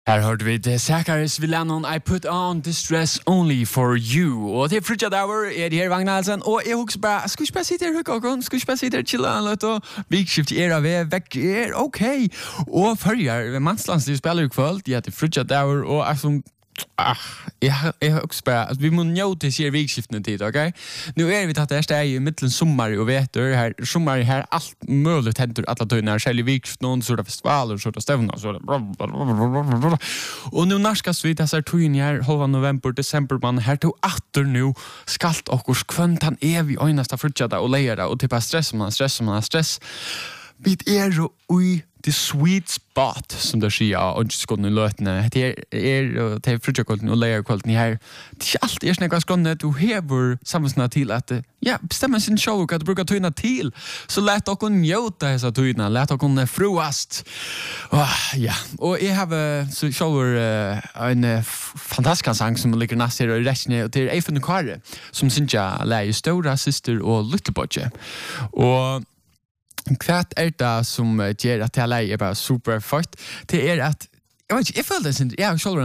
Her hørte vi det Zacharias Villanon, I put on distress only for you. Og til Frutja Dauer det her Vagnalsen, og jeg husker bare, skal ikke bare sitte her, Håkon? Skal ikke bare sitte her, chilla litt, og vikskift i vekk ok. Og førjer, mannslandsliv spiller i kvöld, de heter Frutja Dauer, og jeg husker bare, vi må njøte sier vikskiftene tid, ok? Nå vi tatt det steg i middelen sommer og veter, her sommer her alt mulig henter alle tøyene, selv i vikskift, noen sånne festivaler, sånne stevner, sånne og nå narskast vi disse tøyene her, halva november, desember, man her til atter nå, skalt okkurs kvønt han vi øyneste frutjada og leier og til bare stress. Vi jo ui the sweet spot, som det sier av ønskeskolen i løtene. Det til frutjakolten og leierkolten her. Det ikke alltid snakket skånne, du hever samfunnsene til at bestemmer sin show hva du bruker tøyene til. Så let dere njøte disse tøyene, let dere fruast. Og jeg har shower en fantastisk sang som ligger næst her og rettene, og det Eifen og Kare, som synes jeg leier Stora Syster og Lyttebodje. Og hva det som gjør at jeg leier bare super fort, det at jeg vet ikke, jeg føler det, jeg har